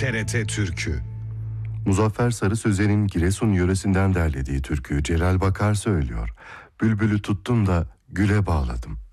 TRT Türkü. Muzaffer Sarı Sözen'in Giresun yöresinden derlediği türküyü Celal Bakar söylüyor. Bülbülü tuttum da güle bağladım.